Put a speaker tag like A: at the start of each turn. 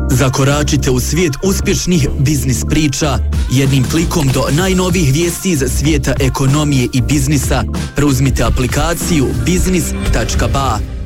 A: Zakoračite u svijet uspješnih biznis priča jednim klikom do najnovijih vijesti iz svijeta ekonomije i biznisa. Preuzmite aplikaciju biznis.ba.